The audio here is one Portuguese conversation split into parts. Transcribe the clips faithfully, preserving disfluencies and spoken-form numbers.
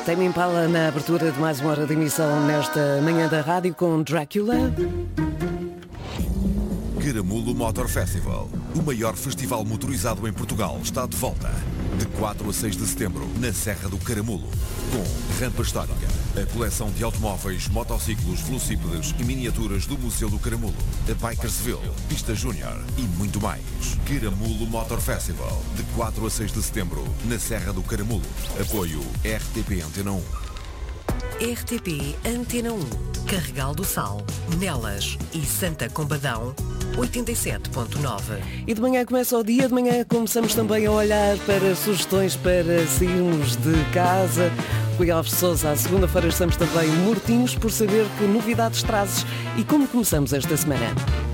Tame Impala na abertura de mais uma hora de emissão nesta manhã da rádio com Drácula. Caramulo Motor Festival, o maior festival motorizado em Portugal, está de volta. De quatro a seis de setembro, na Serra do Caramulo, com rampa histórica, a coleção de automóveis, motociclos, velocípedes e miniaturas do Museu do Caramulo, a Bikersville, Pista Júnior e muito mais. Caramulo Motor Festival, de quatro a seis de setembro, na Serra do Caramulo. Apoio R T P Antena um. R T P Antena um, Carregal do Sal, Nelas e Santa Combadão, oitenta e sete ponto nove. E de manhã começa o dia, de manhã começamos também a olhar para sugestões para sairmos de casa. Rui Alves Sousa, à segunda-feira estamos também mortinhos por saber que novidades trazes e como começamos esta semana.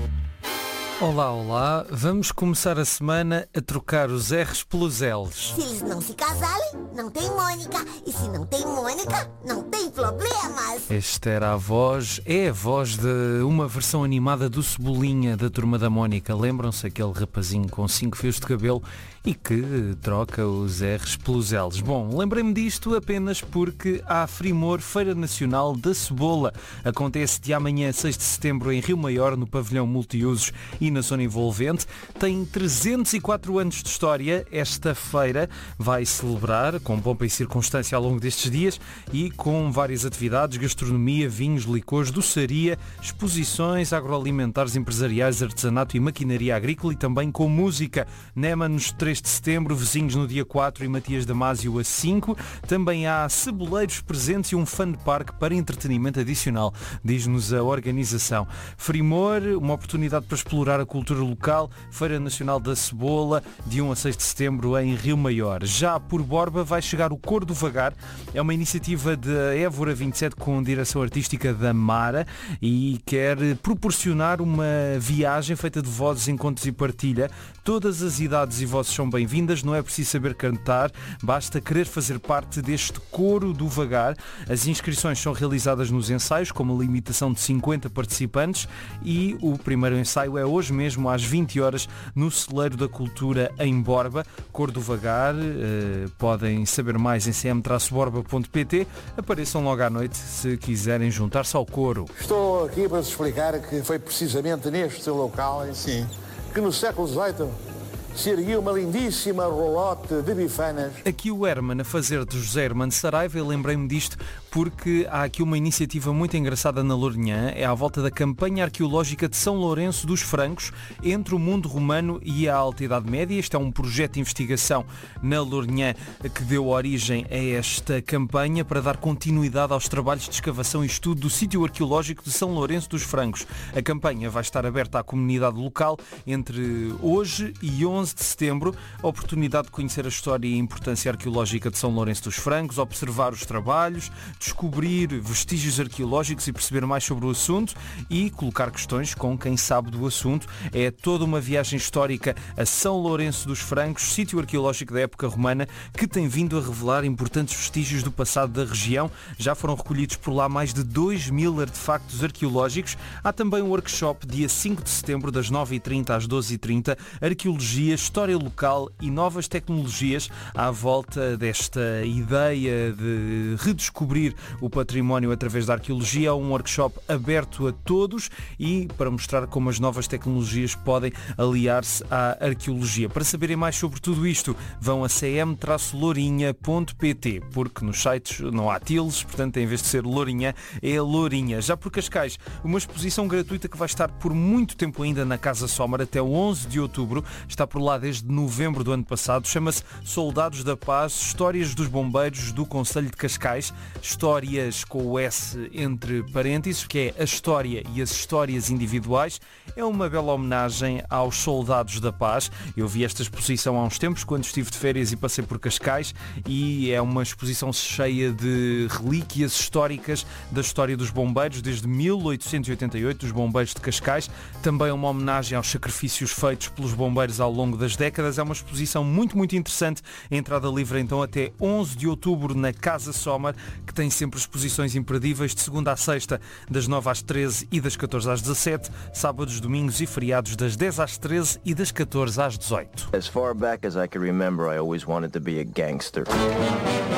Olá, olá. Vamos começar a semana a trocar os R's pelos L's. Se eles não se casarem, não tem Mônica. E se não tem Mônica, não tem problemas. Esta era a voz, é a voz de uma versão animada do Cebolinha, da Turma da Mónica. Lembram-se aquele rapazinho com cinco fios de cabelo e que troca os R's pelos L's. Bom, lembrei-me disto apenas porque há a Frimor, Feira Nacional da Cebola. Acontece de amanhã, seis de setembro, em Rio Maior, no pavilhão multiusos e na zona envolvente. Tem trezentos e quatro anos de história. Esta feira vai celebrar com pompa e circunstância ao longo destes dias e com várias atividades: gastronomia, vinhos, licores, doçaria, exposições agroalimentares, empresariais, artesanato e maquinaria agrícola e também com música. Nema nos três de setembro, Vizinhos no dia quatro e Matias Damasio a cinco. Também há ceboleiros presentes e um fun park para entretenimento adicional, diz-nos a organização. Frimor, uma oportunidade para explorar a cultura local. Feira Nacional da Cebola, de um a seis de setembro em Rio Maior. Já por Borba vai chegar o Cor do Vagar. É uma iniciativa de Évora vinte e sete com direção artística da Mara e quer proporcionar uma viagem feita de vozes, encontros e partilha. Todas as idades e vozes são bem-vindas, não é preciso saber cantar, basta querer fazer parte deste Coro do Vagar. As inscrições são realizadas nos ensaios, com uma limitação de cinquenta participantes, e o primeiro ensaio é hoje mesmo às vinte horas no Celeiro da Cultura em Borba. Coro do Vagar, eh, podem saber mais em c m traço borba ponto p t. Apareçam logo à noite se quiserem juntar-se ao coro. Estou aqui para vos explicar que foi precisamente neste local Sim. que no século dezoito se erguiu uma lindíssima rolote de bifanas. Aqui o Herman a fazer de José Hermano Saraiva. Eu lembrei-me disto porque há aqui uma iniciativa muito engraçada na Lourinhã. É à volta da campanha arqueológica de São Lourenço dos Francos, entre o mundo romano e a Alta Idade Média. Este é um projeto de investigação na Lourinhã que deu origem a esta campanha para dar continuidade aos trabalhos de escavação e estudo do sítio arqueológico de São Lourenço dos Francos. A campanha vai estar aberta à comunidade local entre hoje e onze de setembro. A oportunidade de conhecer a história e a importância arqueológica de São Lourenço dos Francos, observar os trabalhos, descobrir vestígios arqueológicos e perceber mais sobre o assunto e colocar questões com quem sabe do assunto. É toda uma viagem histórica a São Lourenço dos Francos, sítio arqueológico da época romana, que tem vindo a revelar importantes vestígios do passado da região. Já foram recolhidos por lá mais de dois mil artefactos arqueológicos. Há também um workshop dia cinco de setembro, das nove e trinta às doze e trinta, arqueologia, história local e novas tecnologias à volta desta ideia de redescobrir o património através da arqueologia. Um workshop aberto a todos e para mostrar como as novas tecnologias podem aliar-se à arqueologia. Para saberem mais sobre tudo isto, vão a c m traço lourinha ponto p t, porque nos sites não há tildes, portanto, em vez de ser Lourinhã, é Lourinha. Já por Cascais, uma exposição gratuita que vai estar por muito tempo ainda na Casa Somar, até o onze de outubro. Está por lá desde novembro do ano passado. Chama-se Soldados da Paz, Histórias dos Bombeiros do Concelho de Cascais. Histórias com o S entre parênteses, que é a história e as histórias individuais. É uma bela homenagem aos Soldados da Paz. Eu vi esta exposição há uns tempos, quando estive de férias e passei por Cascais, e é uma exposição cheia de relíquias históricas da história dos bombeiros, desde mil oitocentos e oitenta e oito, dos bombeiros de Cascais. Também é uma homenagem aos sacrifícios feitos pelos bombeiros ao longo das décadas. É uma exposição muito, muito interessante. Entrada livre então até onze de outubro na Casa Somar, que tem sempre exposições imperdíveis de segunda à sexta, das nove às treze e das catorze às dezassete, sábados, domingos e feriados das dez às treze e das catorze às dezoito. As far back as I can remember, I always wanted to be a gangster.